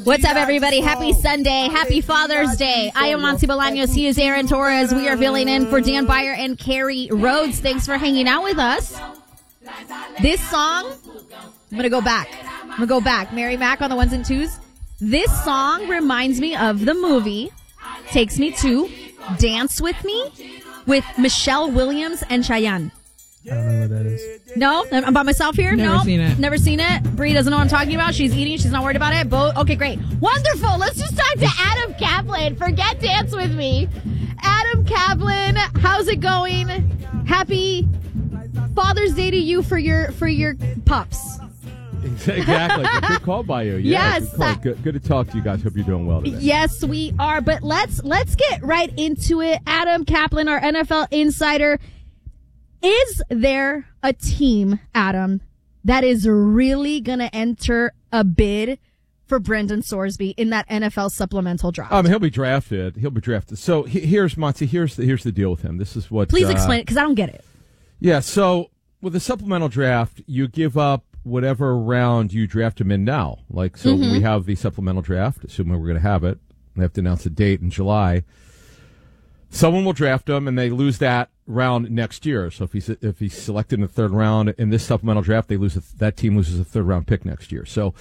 What's up, everybody? Happy Sunday. Happy Father's Day. I am Monty Bolaños. He is Aaron Torres. We are filling in for Dan Beyer and Carrie Rhodes. Thanks for hanging out with us. This song, I'm going to go back. Mary Mac on the ones and twos. This song reminds me of the movie Takes Me to Dance With Me with Michelle Williams and Chayanne. I don't know what that is. No? I'm by myself here? Never seen it. Never seen it? Bree doesn't know what I'm talking about. She's eating. She's not worried about it. Okay, great. Wonderful. Let's just talk to Adam Kaplan. Forget Dance With Me. Adam Kaplan, how's it going? Happy Father's Day to you for your pups. Exactly. Good call by you. Yeah, yes. Good to talk to you guys. Hope you're doing well today. Yes, we are. But let's get right into it. Adam Kaplan, our NFL insider. Is there a team, Adam, that is really going to enter a bid for Brendan Sorsby in that NFL supplemental draft? He'll be drafted. So here's Monty. Here's the deal with him. This is what. Please explain it because I don't get it. Yeah. So with the supplemental draft, you give up whatever round you draft him in now. Like, so we have the supplemental draft, assuming we're going to have it. They have to announce a date in July. Someone will draft him, and they lose that round next year. So if he's selected in the third round in this supplemental draft, that team loses a third round pick next year. So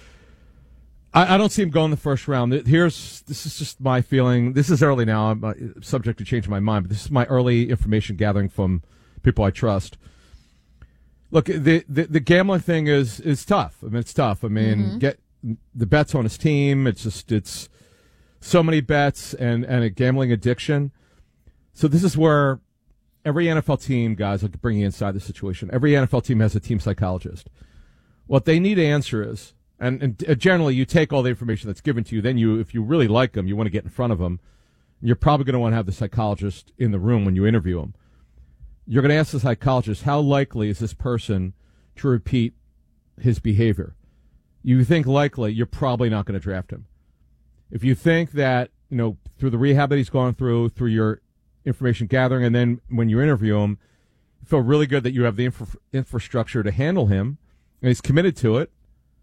I don't see him going the first round. This is just my feeling. This is early now. I'm subject to changing my mind, but this is my early information gathering from people I trust. Look, the gambling thing is tough. I mean, it's tough. I mean, get the bets on his team. It's so many bets and a gambling addiction. So this is where every NFL team, guys, I'll bring you inside the situation. Every NFL team has a team psychologist. What they need to answer is, and generally you take all the information that's given to you, then if you really like them, you want to get in front of them, you're probably going to want to have the psychologist in the room when you interview them. You're going to ask the psychologist, how likely is this person to repeat his behavior? You think likely, you're probably not going to draft him. If you think that, through the rehab that he's gone through your information gathering, and then when you interview him, you feel really good that you have the infrastructure to handle him, and he's committed to it,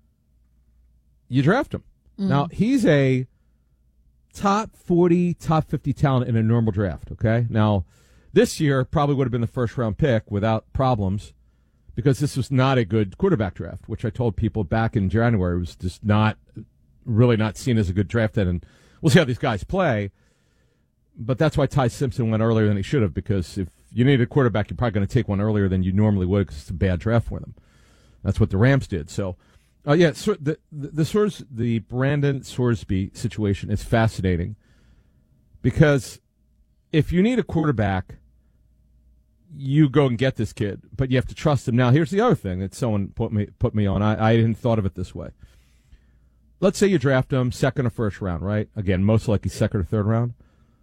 you draft him. Now, he's a top 40, top 50 talent in a normal draft, okay? Now, this year probably would have been the first-round pick without problems because this was not a good quarterback draft, which I told people back in January was just really not seen as a good draft then, and we'll see how these guys play. But that's why Ty Simpson went earlier than he should have, because if you need a quarterback, you're probably going to take one earlier than you normally would because it's a bad draft for them. That's what the Rams did. So, so the Brandon Sorsby situation is fascinating because if you need a quarterback, you go and get this kid, but you have to trust him. Now, here's the other thing that someone put me on. I hadn't thought of it this way. Let's say you draft him second or first round, right? Again, most likely second or third round.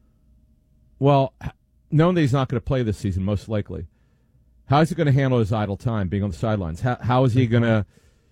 Well, knowing that he's not going to play this season, most likely, how is he going to handle his idle time being on the sidelines? How is he going to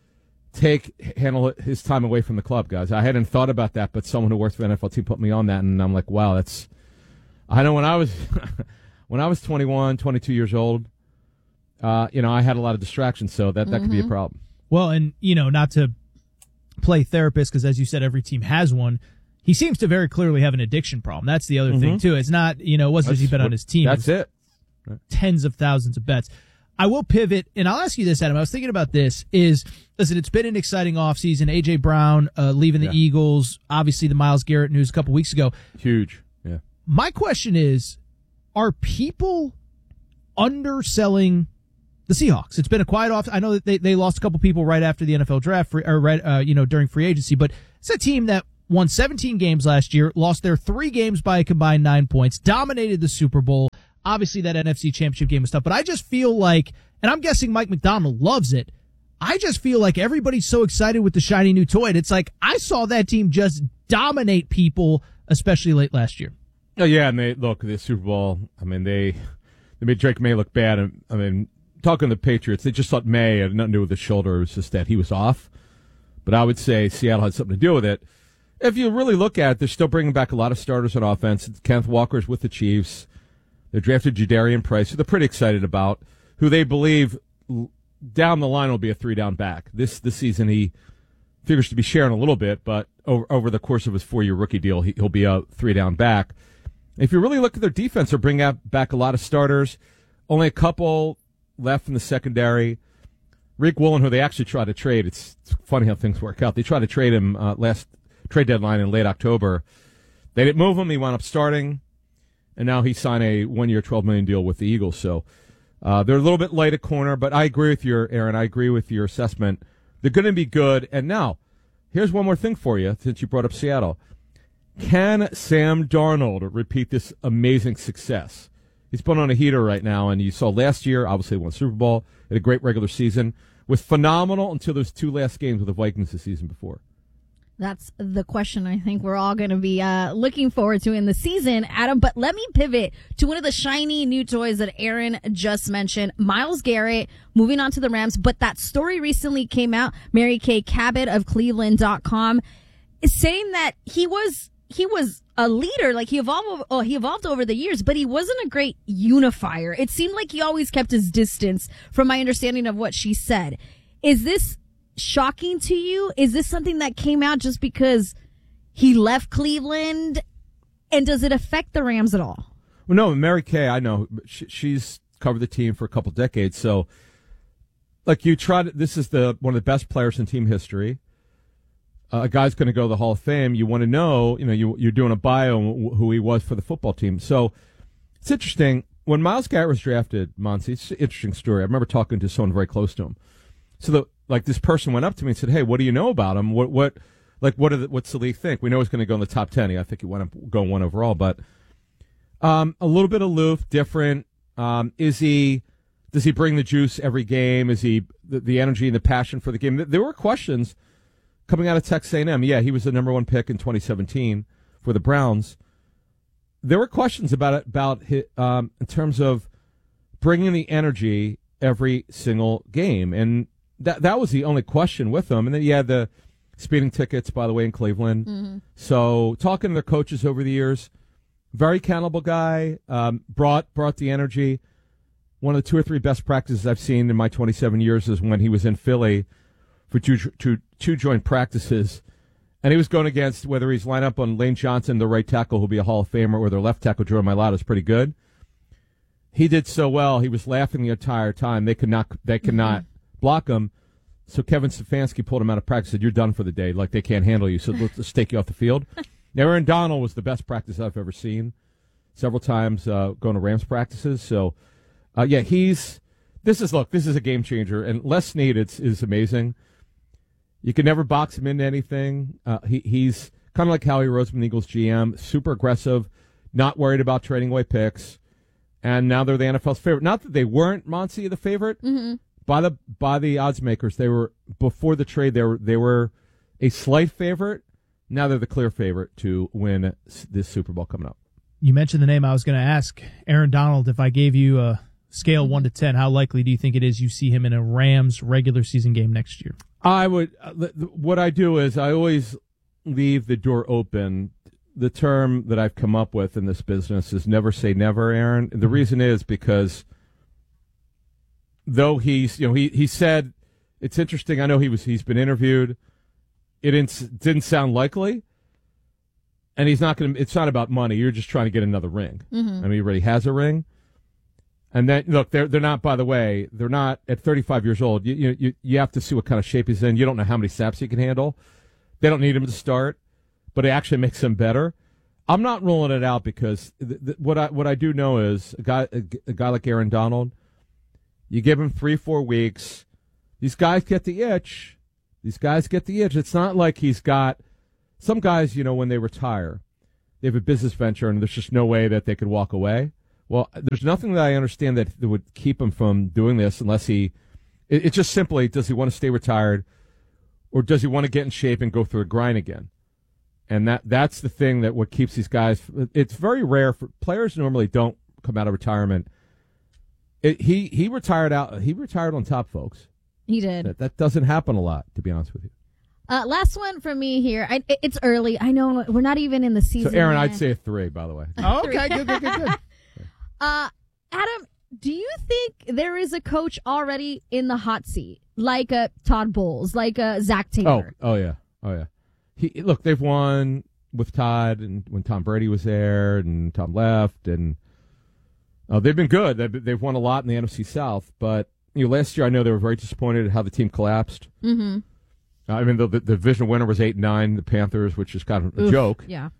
handle his time away from the club, guys? I hadn't thought about that, but someone who works for the NFL team put me on that, and I'm like, wow, I know when I was when I was 21, 22 years old, I had a lot of distractions, so that could be a problem. Well, and, not to play therapist, because as you said, every team has one. He seems to very clearly have an addiction problem. That's the other thing, too. It's not, it wasn't just he bet on his team. That's it. Tens of thousands of bets. I will pivot, and I'll ask you this, Adam. I was thinking about this. Listen, it's been an exciting offseason. A.J. Brown leaving the Eagles. Obviously, the Myles Garrett news a couple weeks ago. Huge, yeah. My question is, are people underselling the Seahawks? It's been a quiet off. I know that they lost a couple people right after the NFL draft, during free agency, but it's a team that won 17 games last year, lost their 3 games by a combined 9 points, dominated the Super Bowl. Obviously, that NFC Championship game was tough, but I just feel like, and I'm guessing Mike McDonald loves it, I just feel like everybody's so excited with the shiny new toy. And it's like, I saw that team just dominate people, especially late last year. Oh, yeah, and the Super Bowl, I mean, they made Drake May look bad. I mean, talking to the Patriots, they just thought May had nothing to do with his shoulder. It was just that he was off. But I would say Seattle had something to do with it. If you really look at it, they're still bringing back a lot of starters on offense. Kenneth Walker's with the Chiefs. They drafted Jadarian Price, who they're pretty excited about, who they believe down the line will be a 3-down back. This season he figures to be sharing a little bit, but over the course of his 4-year rookie deal, he'll be a 3-down back. If you really look at their defense, they're bringing back a lot of starters. Only a couple left in the secondary. Rick Woolen, who they actually tried to trade, it's funny how things work out. They tried to trade him last trade deadline in late October. They didn't move him. He wound up starting, and now he signed a 1-year, $12 million deal with the Eagles. So they're a little bit light at corner, but I agree with you, Aaron. I agree with your assessment. They're going to be good. And now, here's one more thing for you, since you brought up Seattle. Can Sam Darnold repeat this amazing success? He's been on a heater right now, and you saw last year, obviously won Super Bowl, had a great regular season, was phenomenal until those 2 last games with the Vikings the season before. That's the question I think we're all going to be looking forward to in the season, Adam. But let me pivot to one of the shiny new toys that Aaron just mentioned, Myles Garrett, moving on to the Rams. But that story recently came out. Mary Kay Cabot of Cleveland.com is saying that he was a leader, like he evolved over the years, but he wasn't a great unifier. It seemed like he always kept his distance, from my understanding of what she said. Is this shocking to you? Is this something that came out just because he left Cleveland? And does it affect the Rams at all? Well, no, Mary Kay, I know. She's covered the team for a couple decades. So, like, this is one of the best players in team history. A guy's going to go to the Hall of Fame. You want to know, you're doing a bio on who he was for the football team. So it's interesting. When Myles Garrett was drafted, Monty, it's an interesting story. I remember talking to someone very close to him. So this person went up to me and said, "Hey, what do you know about him? What's the league think? We know he's going to go in the top 10. I think he went up going 1 overall, but a little bit aloof, different. Does he bring the juice every game? Is he the energy and the passion for the game?" There were questions coming out of Texas A&M. Yeah, he was the number 1 pick in 2017 for the Browns. There were questions about in terms of bringing the energy every single game, and that was the only question with him. And then you had the speeding tickets, by the way, in Cleveland. Mm-hmm. So talking to their coaches over the years, very accountable guy, brought the energy. One of the 2 or 3 best practices I've seen in my 27 years is when he was in Philly for two joint practices, and he was going against, whether he's lined up on Lane Johnson, the right tackle, who'll be a Hall of Famer, or their left tackle, Joe Mailata, is pretty good. He did so well. He was laughing the entire time. They could not block him. So Kevin Stefanski pulled him out of practice and said, "You're done for the day. Like, they can't handle you, so let's take you off the field." Now, Aaron Donald was the best practice I've ever seen. Several times going to Rams practices. So, this is a game changer. And Les Snead is amazing. You can never box him into anything. He's kind of like Howie Roseman, Eagles GM, super aggressive, not worried about trading away picks. And now they're the NFL's favorite. Not that they weren't, Monty, the favorite. Mm-hmm. By the odds makers, they were, before the trade, they were a slight favorite. Now they're the clear favorite to win this Super Bowl coming up. You mentioned the name. I was going to ask Aaron Donald, if I gave you a scale 1 to 10, how likely do you think it is you see him in a Rams regular season game next year? I would. What I do is I always leave the door open. The term that I've come up with in this business is never say never, Aaron. The reason is because though he said, it's interesting. I know he's been interviewed. It didn't sound likely, and he's not going to. It's not about money. You're just trying to get another ring. Mm-hmm. I mean, he already has a ring. And then look, they're not. By the way, they're not at 35 years old. You have to see what kind of shape he's in. You don't know how many snaps he can handle. They don't need him to start, but it actually makes him better. I'm not ruling it out because what I do know is a guy like Aaron Donald. You give him 3-4 weeks. These guys get the itch. It's not like he's got some guys. When they retire, they have a business venture, and there's just no way that they could walk away. Well, there's nothing that I understand that would keep him from doing this unless it's just simply, does he want to stay retired, or does he want to get in shape and go through a grind again? And that's the thing that what keeps these guys. It's very rare for players. Normally don't come out of retirement. He retired on top, folks. He did. That doesn't happen a lot, to be honest with you. Last one from me here. It's early. I know we're not even in the season. So, Aaron, yet. I'd say a 3, by the way. Oh, okay, good. Adam, do you think there is a coach already in the hot seat? like a Todd Bowles, like a Zach Taylor. Oh yeah. Look, they've won with Todd, and when Tom Brady was there, and Tom left, and they've been good. They've won a lot in the NFC South, but last year I know they were very disappointed at how the team collapsed. Mm-hmm. I mean, the division winner was 8-9, the Panthers, which is kind of a joke. Yeah.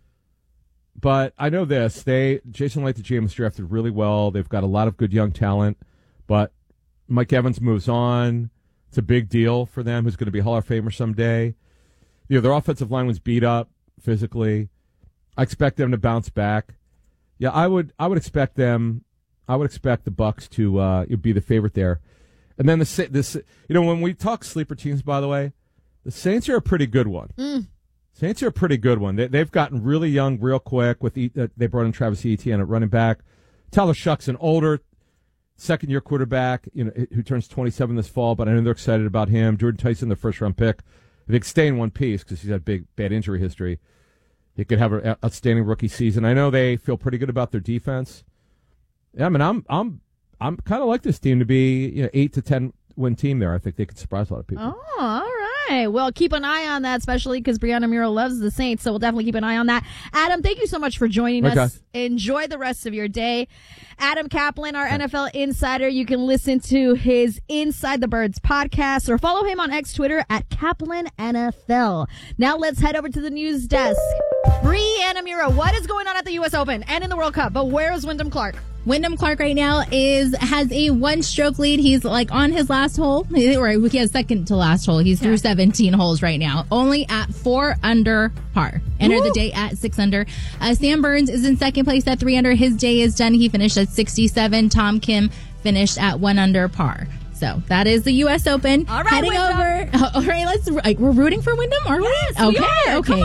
But I know this. Jason Light, the GM, was drafted really well. They've got a lot of good young talent. But Mike Evans moves on. It's a big deal for them. Who's going to be a Hall of Famer someday. Their offensive line was beat up physically. I expect them to bounce back. Yeah, I would expect them. I would expect the Bucs to be the favorite there. And then when we talk sleeper teams, by the way, the Saints are a pretty good one. Saints are a pretty good one. They've gotten really young real quick. They brought in Travis Etienne at running back. Tyler Shuck's an older second-year quarterback, who turns 27 this fall, but I know they're excited about him. Jordan Tyson, the first-round pick. I think stay in one piece because he's had bad injury history. He could have an outstanding rookie season. I know they feel pretty good about their defense. Yeah, I mean, I'm kind of like this team to be 8 to 10 win team there. I think they could surprise a lot of people. Oh, all right. Well, keep an eye on that, especially because Brianna Muro loves the Saints, so we'll definitely keep an eye on that. Adam, thank you so much for joining us. Enjoy the rest of your day. Adam Kaplan, our NFL insider. You can listen to his Inside the Birds podcast or follow him on X Twitter at Kaplan NFL. Now let's head over to the news desk. Brianna Muro, what is going on at the U.S. Open and in the World Cup? But where is Wyndham Clark? Wyndham Clark right now has a 1-stroke lead. He's on his last hole. He has second to last hole. He's through 17 holes right now, only at 4 under par. Enter the day at 6 under. Sam Burns is in second place at 3 under. His day is done. He finished at 67. Tom Kim finished at 1 under par. So that is the U.S. Open. All right, heading Wyndham. over. All right, we're rooting for Wyndham, are we? Yes, okay, we are. okay.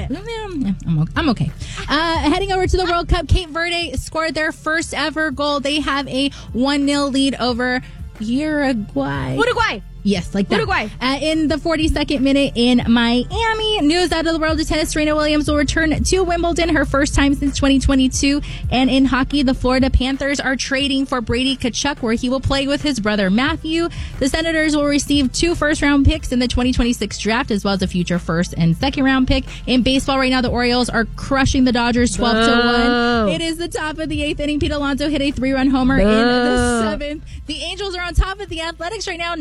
Come on. I'm okay. Heading over to the World Cup, Cape Verde scored their first ever goal. They have a 1-0 lead over Uruguay. Yes, like that. Uruguay. In the 42nd minute in Miami. News out of the world of tennis. Serena Williams will return to Wimbledon, her first time since 2022. And in hockey, the Florida Panthers are trading for Brady Tkachuk, where he will play with his brother Matthew. The Senators will receive 2 first-round picks in the 2026 draft, as well as a future first and second-round pick. In baseball right now, the Orioles are crushing the Dodgers 12-1. It is the top of the 8th inning. Pete Alonso hit a 3-run homer in the 7th. The Angels are on top of the Athletics right now,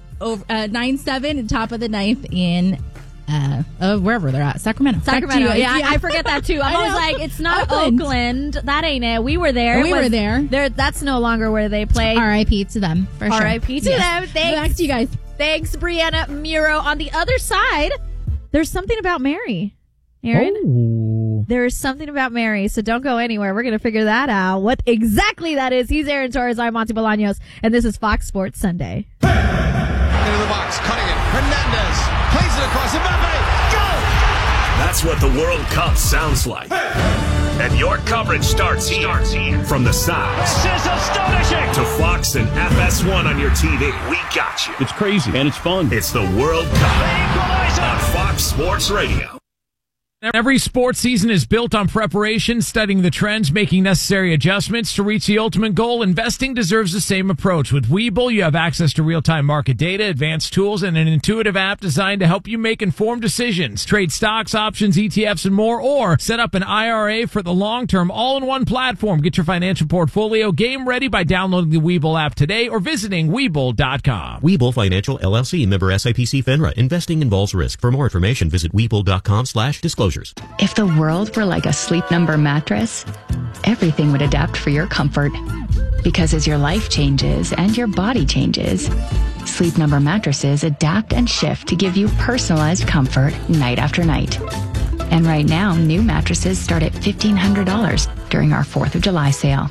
9-7, top of the 9th in wherever they're at, Sacramento. Yeah, I forget that too. I'm always like, it's not Oakland. That ain't it. We were there. We were there. That's no longer where they play. R.I.P. to them, for sure. R.I.P. to them. Thanks. Back to you guys. Thanks, Brianna Muro. On the other side, there's something about Mary. Aaron? Oh. There's something about Mary, so don't go anywhere. We're going to figure that out. What exactly that is. He's Aaron Torres. I'm Monty Bolaños, and this is Fox Sports Sunday. Into the box, cutting it. Hernandez plays it across. Mbappe, go! That's what the World Cup sounds like. And your coverage starts here. From the sides. This is astonishing! To Fox and FS1 on your TV. We got you. It's crazy and it's fun. It's the World Cup on Fox Sports Radio. Every sports season is built on preparation, studying the trends, making necessary adjustments to reach the ultimate goal. Investing deserves the same approach. With Webull, you have access to real-time market data, advanced tools, and an intuitive app designed to help you make informed decisions. Trade stocks, options, ETFs, and more, or set up an IRA for the long-term all-in-one platform. Get your financial portfolio game ready by downloading the Webull app today or visiting Webull.com. Webull Financial, LLC, member SIPC FINRA. Investing involves risk. For more information, visit Webull.com/disclosures. If the world were like a Sleep Number mattress, everything would adapt for your comfort. Because as your life changes and your body changes, Sleep Number mattresses adapt and shift to give you personalized comfort night after night. And right now, new mattresses start at $1,500 during our 4th of July sale.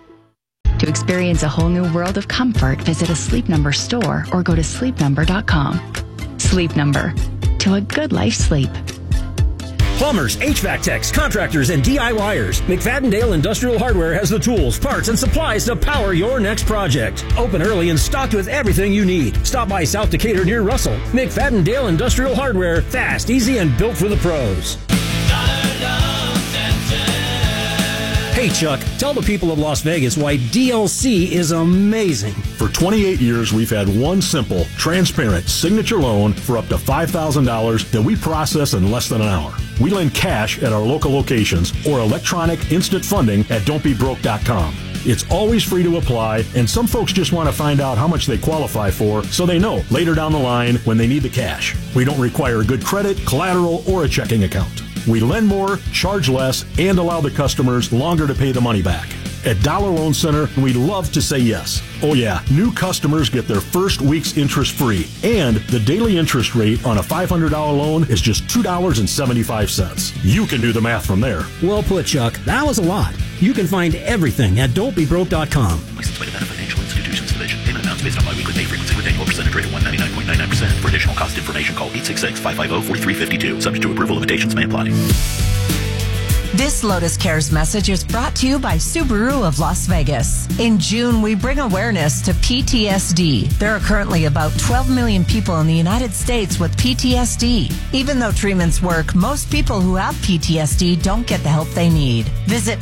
To experience a whole new world of comfort, visit a Sleep Number store or go to sleepnumber.com. Sleep Number. To a good life sleep. Plumbers, HVAC techs, contractors, and DIYers. McFadden-Dale Industrial Hardware has the tools, parts, and supplies to power your next project. Open early and stocked with everything you need. Stop by South Decatur near Russell. McFadden-Dale Industrial Hardware. Fast, easy, and built for the pros. Hey, Chuck, tell the people of Las Vegas why DLC is amazing. For 28 years, we've had one simple, transparent signature loan for up to $5,000 that we process in less than an hour. We lend cash at our local locations or electronic instant funding at don'tbebroke.com. It's always free to apply, and some folks just want to find out how much they qualify for so they know later down the line when they need the cash. We don't require good credit, collateral, or a checking account. We lend more, charge less, and allow the customers longer to pay the money back. At Dollar Loan Center, we love to say yes. Oh yeah, new customers get their first week's interest free, and the daily interest rate on a $500 loan is just $2.75. You can do the math from there. Well put, Chuck. That was a lot. You can find everything at don'tbebroke.com. License by Nevada Financial Institutions Division. Payment amounts based on biweekly pay frequency with annual percentage rate of 199.99%. For additional cost information, call 866-550-4352. Subject to approval, limitations may apply. This Lotus Cares message is brought to you by Subaru of Las Vegas. In June, we bring awareness to PTSD. There are currently about 12 million people in the United States with PTSD. Even though treatments work, most people who have PTSD don't get the help they need. Visit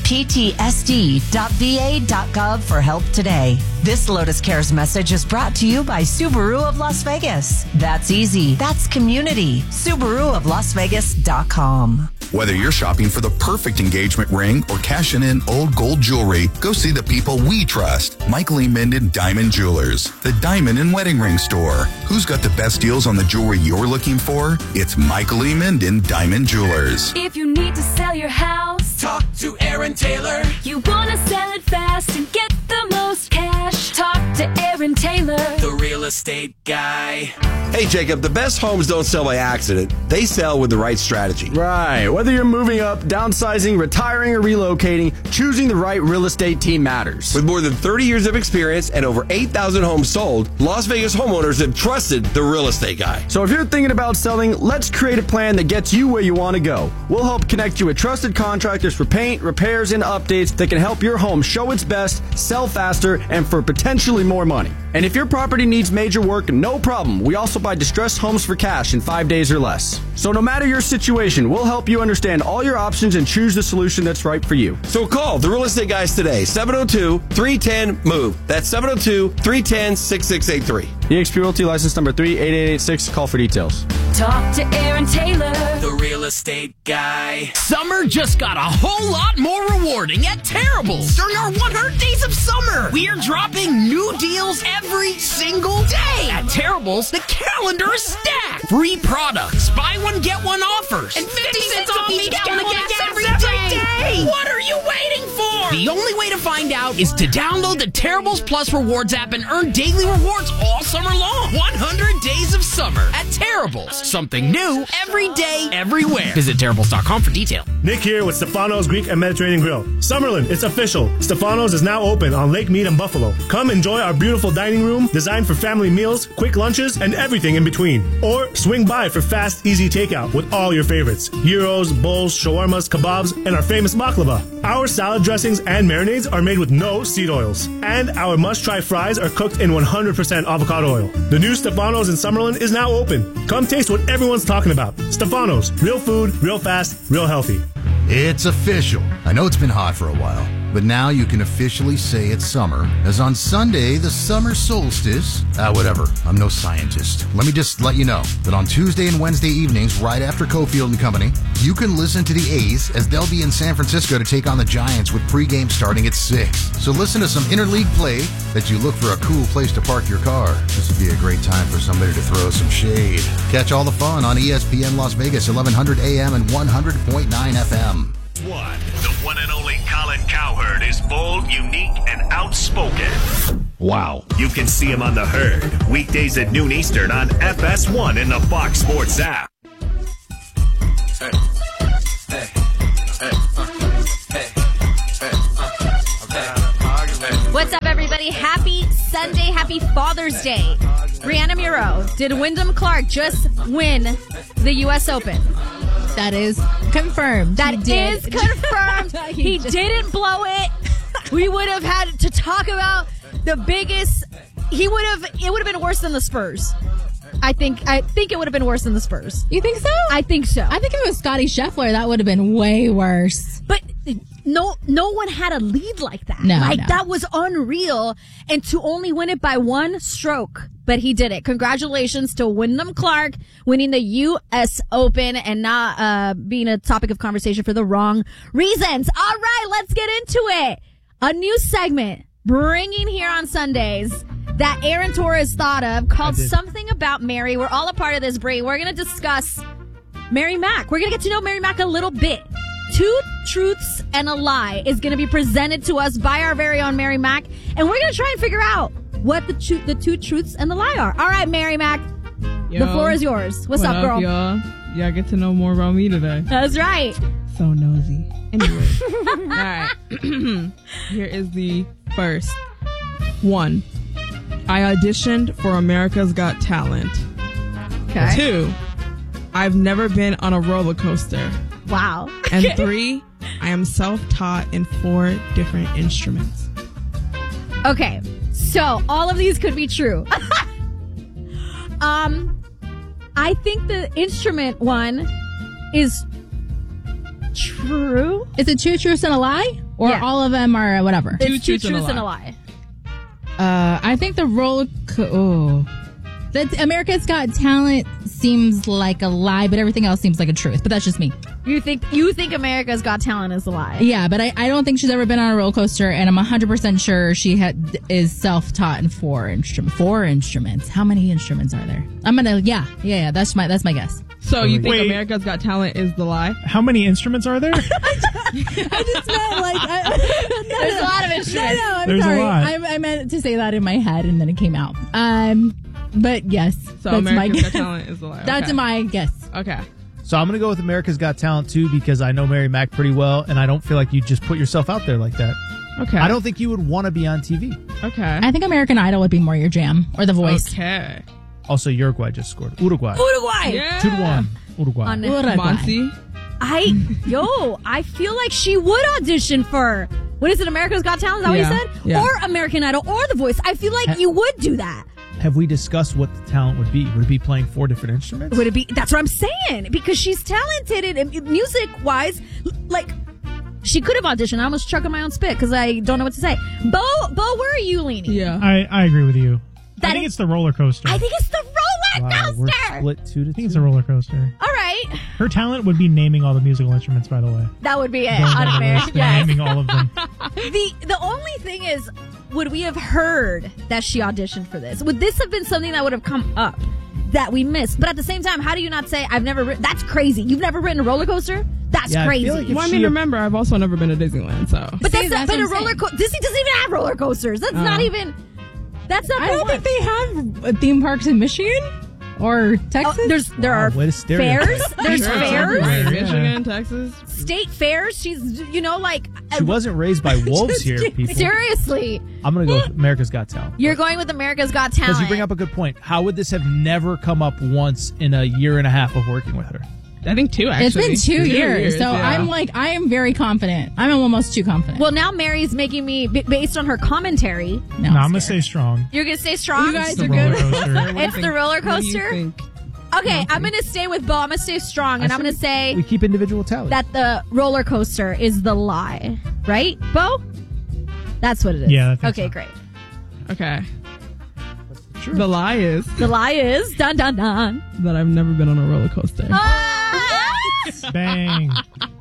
ptsd.va.gov for help today. This Lotus Cares message is brought to you by Subaru of Las Vegas. That's easy. That's community. SubaruofLasVegas.com. Whether you're shopping for the perfect engagement ring or cashing in old gold jewelry, go see the people we trust. Michael E. Minden Diamond Jewelers, the diamond and wedding ring store. Who's got the best deals on the jewelry you're looking for? It's Michael E. Minden Diamond Jewelers. If you need to sell your house, talk to Aaron Taylor. You want to sell it fast and get the most cash, talk to Aaron Taylor, the real estate guy. Hey, Jacob, the best homes don't sell by accident. They sell with the right strategy. Right. Whether you're moving up, downsizing, retiring, or relocating, choosing the right real estate team matters. With more than 30 years of experience and over 8,000 homes sold, Las Vegas homeowners have trusted the real estate guy. So if you're thinking about selling, let's create a plan that gets you where you want to go. We'll help connect you with trusted contractors for paint, repairs, and updates that can help your home show its best, sell faster, and for potentially more money. And if your property needs major work, no problem. We also buy distressed homes for cash in 5 days or less. So no matter your situation, we'll help you understand all your options and choose the solution that's right for you. So call the real estate guys today, 702-310-MOVE. That's 702-310-6683. eXp Realty license number 38886. Call for details. Talk to Aaron Taylor, the real estate guy. Summer just got a whole lot more rewarding at Terrible's. During our 100 Days of Summer, we are dropping new deals every single day. At Terrible's, the calendar is stacked. Free products, buy one, get one offers, and 50 cents off each gallon of gas every day. What are you waiting for? The only way to find out is to download the Terrible's Plus Rewards app and earn daily rewards all summer long. 100 Days of Summer at Terrible's. Something new every day, everywhere. Visit Terrible's.com for detail. Nick here with Stefano's Greek and Mediterranean Grill. Summerlin, it's official. Stefano's is now open on Lake Mead and Buffalo. Come enjoy our beautiful dining room designed for family meals, quick lunches, and everything in between. Or swing by for fast, easy takeout with all your favorites. Gyros, bowls, shawarmas, kebabs, and our famous baklava. Our salad dressings and marinades are made with no seed oils. And our must-try fries are cooked in 100% avocado oil. The new Stefano's in Summerlin is now open. Come taste what everyone's talking about. Stefano's, real food, real fast, real healthy. It's official. I know it's been hot for a while, but now you can officially say it's summer, as on Sunday, the summer solstice, whatever, I'm no scientist. Let me just let you know that on Tuesday and Wednesday evenings, right after Cofield and Company, you can listen to the A's as they'll be in San Francisco to take on the Giants with pregame starting at 6. So listen to some interleague play as you look for a cool place to park your car. This would be a great time for somebody to throw some shade. Catch all the fun on ESPN Las Vegas, 1100 AM and 100.9 FM. The one and only Colin Cowherd is bold, unique, and outspoken. Wow. You can see him on The Herd, weekdays at noon Eastern on FS1 in the Fox Sports app. What's up, everybody? Happy Sunday. Happy Father's Day. Brianna Muro, did Wyndham Clark just win the U.S. Open? That is confirmed. That is confirmed. He didn't blow it. We would have had to talk about the biggest. It would have been worse than the Spurs. I think it would have been worse than the Spurs. You think so? I think so. I think if it was Scottie Scheffler, that would have been way worse. But no one had a lead like that. No, that was unreal. And to only win it by one stroke, but he did it. Congratulations to Wyndham Clark winning the U.S. Open and not being a topic of conversation for the wrong reasons. All right, let's get into it. A new segment bringing here on Sundays that Aaron Torres thought of called Something About Mary. We're all a part of this, Brie. We're going to discuss Mary Mac. We're going to get to know Mary Mac a little bit. 2 truths and a lie is going to be presented to us by our very own Mary Mac, and we're going to try and figure out what the 2 truths and the lie are. All right, Mary Mac, the floor is yours. What's up, girl? Y'all get to know more about me today. That's right. So nosy. Anyway, all right. Here is the first one. I auditioned for America's Got Talent. Okay. 2, I've never been on a roller coaster. Wow. And 3, I am self-taught in 4 different instruments. Okay, so all of these could be true. I think the instrument one is true. Is it 2 truths and a lie? Or all of them are whatever? It's 2 truths and a lie. I think the that America's Got Talent seems like a lie, but everything else seems like a truth. But that's just me. You think America's Got Talent is a lie? Yeah, but I don't think she's ever been on a roller coaster, and I'm 100% sure she is self-taught in 4 instruments. How many instruments are there? I'm gonna yeah. That's my guess. So you think America's Got Talent is the lie? How many instruments are there? I just meant there's a lot of instruments. No, I'm There's sorry. a lot. I meant to say that in my head, and then it came out. But yes, so that's America's my Got guess. Talent is the lie. That's Okay. my guess. Okay. So I'm going to go with America's Got Talent, too, because I know Mary Mac pretty well, and I don't feel like you just put yourself out there like that. Okay. I don't think you would want to be on TV. Okay. I think American Idol would be more your jam, or The Voice. Okay. Also, Uruguay just scored. Uruguay. Yeah. 2-1. Uruguay. Monty. I feel like she would audition for, what is it, America's Got Talent? Is that what you said? Yeah. Or American Idol, or The Voice. I feel like you would do that. Have we discussed what the talent would be? Would it be playing 4 different instruments? Would it be? That's what I'm saying. Because she's talented and music-wise, like, she could have auditioned. I almost chucked on my own spit because I don't know what to say. Bo, where are you leaning? Yeah. I agree with you. I think it's the roller coaster. I think it's the roller We're coaster. split 2-2. I think it's a roller coaster. All right. Her talent would be naming all the musical instruments, by the way. That would be it. Going down the Unfair. list, naming all of them. The only thing is, would we have heard that she auditioned for this? Would this have been something that would have come up that we missed? But at the same time, how do you not say, I've never written? That's crazy. You've never written a roller coaster? That's crazy. Well, I mean, remember, I've also never been to Disneyland, so. But that's a roller coaster. Disney doesn't even have roller coasters. That's not even. That's not. I don't think they have theme parks in Michigan or Texas. There are way to stereotype. fairs. There's fairs. Yeah. Michigan, Texas. State fairs. She's, like. She wasn't raised by wolves here, people. Seriously. I'm going to go with America's Got Talent. You're going with America's Got Talent. Because you bring up a good point. How would this have never come up once in a year and a half of working with her? I think 2, actually. It's been 2 years, so yeah. I am very confident. I'm almost too confident. Well, now Mary's making me, based on her commentary. No, I'm going to stay strong. You're going to stay strong? You guys It's are the roller good. coaster. It's the roller What do you coaster? think? Okay, I'm going to stay with Bo. I'm going to stay strong, and I'm going to say We keep individual talent. that the roller coaster is the lie. Right, Bo? That's what it is. Yeah, I think okay, so. great. Okay. The lie is The lie is, dun, dun, dun. that I've never been on a roller coaster. Bang.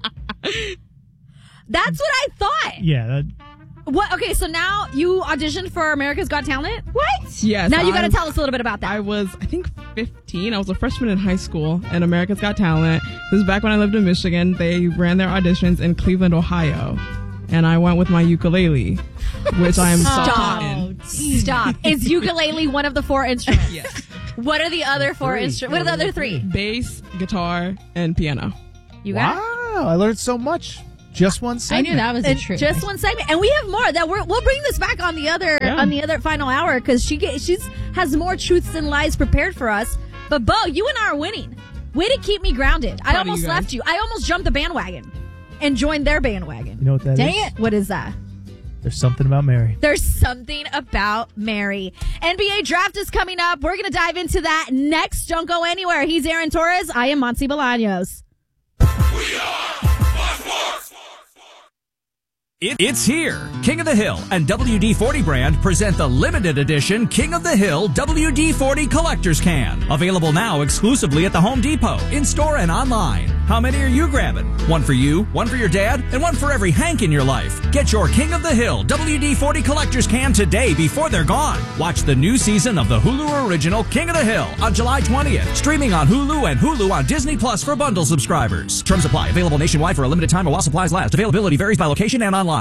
That's what I thought. Yeah. What? Okay, so now you auditioned for America's Got Talent? What? Yes. Now you got to tell us a little bit about that. I was, I think, 15. I was a freshman in high school, and America's Got Talent. This is back when I lived in Michigan. They ran their auditions in Cleveland, Ohio. And I went with my ukulele, which I am self-taught in. Stop. Is ukulele one of the 4 instruments? Yes. What are the other 4 instruments? What are the other 3? Bass, guitar, and piano. You got it? Wow, I learned so much. Just one segment. I knew that was the It's truth. just one segment, and we have more that we'll bring this back on the other final hour because she's has more truths and lies prepared for us. But Bo, you and I are winning. Way to keep me grounded. I Proud of almost you guys. left you. I almost jumped the bandwagon and joined their bandwagon. You know what that is? Dang it! What is that? There's something about Mary. There's something about Mary. NBA draft is coming up. We're going to dive into that next. Don't go anywhere. He's Aaron Torres. I am Monty Bolaños. We are It's here. King of the Hill and WD-40 brand present the limited edition King of the Hill WD-40 Collector's Can. Available now exclusively at the Home Depot, in-store and online. How many are you grabbing? One for you, one for your dad, and one for every Hank in your life. Get your King of the Hill WD-40 Collector's Can today before they're gone. Watch the new season of the Hulu original King of the Hill on July 20th. Streaming on Hulu and Hulu on Disney Plus for bundle subscribers. Terms apply. Available nationwide for a limited time while supplies last. Availability varies by location and online.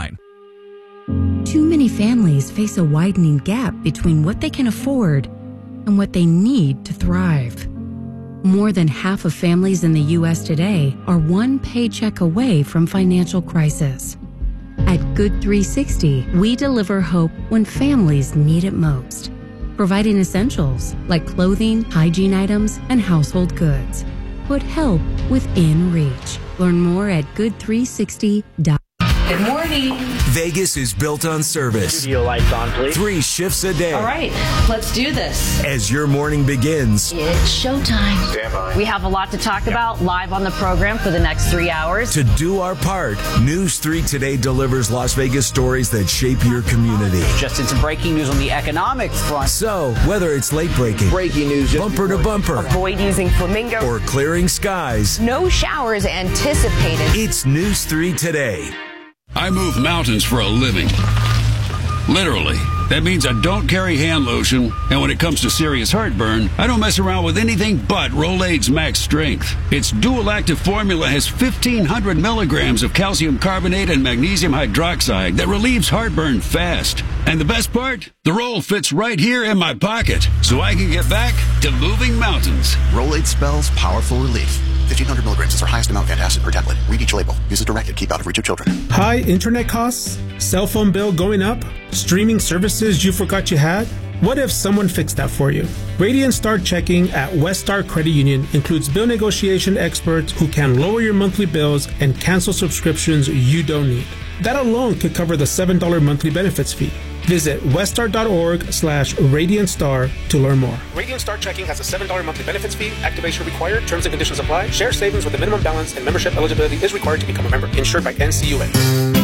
Too many families face a widening gap between what they can afford and what they need to thrive. More than half of families in the U.S. today are one paycheck away from financial crisis. At Good 360, we deliver hope when families need it most, providing essentials like clothing, hygiene items, and household goods. Put help within reach. Learn more at good360.com. Good morning. Vegas is built on service. Studio lights on, please. 3 shifts a day. All right, let's do this. As your morning begins, It's showtime. Stand by. We have a lot to talk about live on the program for the next 3 hours. To do our part, News 3 Today delivers Las Vegas stories that shape your community. Just in some breaking news on the economic front. So, whether it's late breaking, Breaking news, bumper to bumper, Avoid using flamingo, or clearing skies, no showers anticipated. it's News 3 Today. I move mountains for a living. Literally. That means I don't carry hand lotion, and when it comes to serious heartburn, I don't mess around with anything but Rolaids Max Strength. Its dual active formula has 1,500 milligrams of calcium carbonate and magnesium hydroxide that relieves heartburn fast. And the best part? The roll fits right here in my pocket, so I can get back to moving mountains. Rolaids spells powerful relief. 1,500 milligrams is our highest amount of antacid per tablet. Read each label. Use as directed. Keep out of reach of children. High internet costs? Cell phone bill going up? Streaming services you forgot you had? What if someone fixed that for you? Radiant Star Checking at West Star Credit Union includes bill negotiation experts who can lower your monthly bills and cancel subscriptions you don't need. That alone could cover the $7 monthly benefits fee. Visit weststar.org/RadiantStar to learn more. Radiant Star Checking has a $7 monthly benefits fee. Activation required. Terms and conditions apply. Share savings with a minimum balance and membership eligibility is required to become a member. Insured by NCUA.